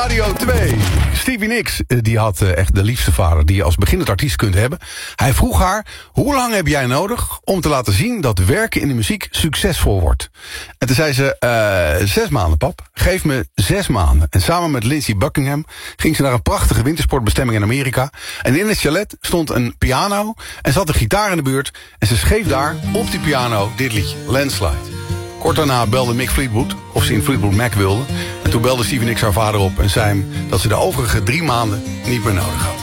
Radio 2. Stevie Nicks, die had echt de liefste vader die je als beginnend artiest kunt hebben. Hij vroeg haar, hoe lang heb jij nodig om te laten zien dat werken in de muziek succesvol wordt? En toen zei ze, 6 maanden pap, geef me 6 maanden. En samen met Lindsey Buckingham ging ze naar een prachtige wintersportbestemming in Amerika. En in het chalet stond een piano en zat een gitaar in de buurt. En ze schreef daar op die piano dit liedje, Landslide. Kort daarna belde Mick Fleetwood of ze in Fleetwood Mac wilde. En toen belde Stevie Nicks haar vader op en zei hem dat ze de overige 3 maanden niet meer nodig had.